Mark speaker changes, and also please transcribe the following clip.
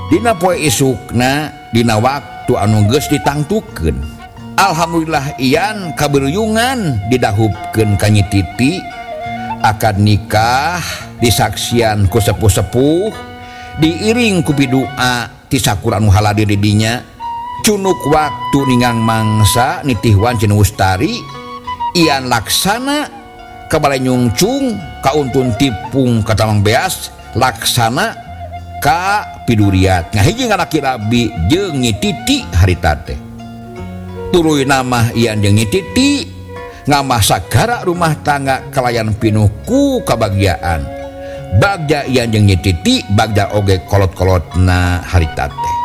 Speaker 1: Dina poe isukna dina waktu anu geus ditangtukeun. Alhamdulillah ian kaberyungan didahupkeun ka Nyi Titi akad nikah disaksian ku sepuh-sepuh diiring ku pidua ti sakur anu haladir di dinya. Cunuk waktu ningang mangsa nitihwan Cenah Wustari ian laksana kabalai nyungcung kauntun tipung ka Tamang Beas laksana ka piduriat ngahiji ngalaki rabi jeung Nyi Titi harita teh. Tuluy nama ian jeung Nyi Titi ngamah sagara rumah tangga kalayan pinuh ku kabagiaan. Bagja ian jeung Nyi Titi bagja oge kolot-kolotna harita teh.